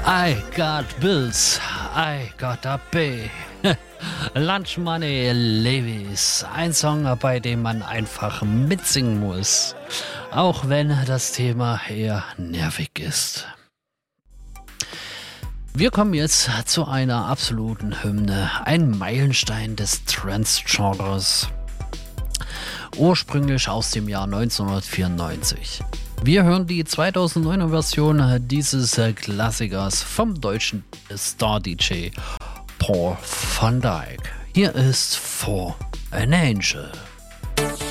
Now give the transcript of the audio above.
I got bills, I got a pay. Lunch Money Levis. Ein Song, bei dem man einfach mitsingen muss. Auch wenn das Thema eher nervig ist. Wir kommen jetzt zu einer absoluten Hymne. Ein Meilenstein des Trance-Genres. Ursprünglich aus dem Jahr 1994. Wir hören die 2009er Version dieses Klassikers vom deutschen Star-DJ Paul van Dyk. Hier ist For an Angel.